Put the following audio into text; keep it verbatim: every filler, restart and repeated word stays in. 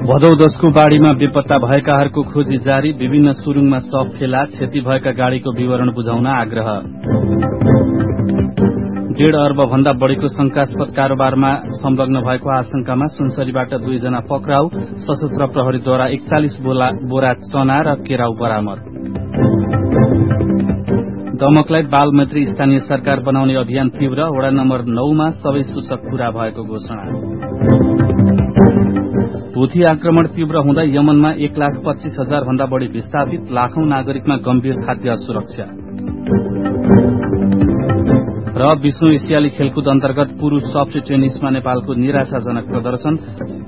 भदौ दशको बाढ़ीमा बेपत्ता भएकाहरूको खोजी जारी। विभिन्न सुरुङमा शव फेला। क्षति भएका गाड़ीको विवरण बुझाउन आग्रह। डेढ़ अर्ब भन्दा बढ़ीको शंकास्पद कारोबारमा संलग्न भएको आशंकामा सुनसरीबाट दुईजना पक्राउ। सशस्त्र प्रहरीद्वारा एकचालिस बोरा चना र केराउ बरामद। दमकलाई बाल मैत्री स्थानीय सरकार बनाउने अभियान तीव्र। वडा नम्बर नौमा सबै सूचक पूरा भएको घोषणा। हुथी आक्रमण तीव्र हुँदा यमनमा एक लाख पच्चीस हजार भन्दा बढ़ी विस्थापित। लाखौं नागरिकमा गम्भीर खाद्य असुरक्षा। र विश्व एसियाली खेलकुद अन्तर्गत पुरूष सफ्ट टेनिसमा नेपालको निराशाजनक प्रदर्शन।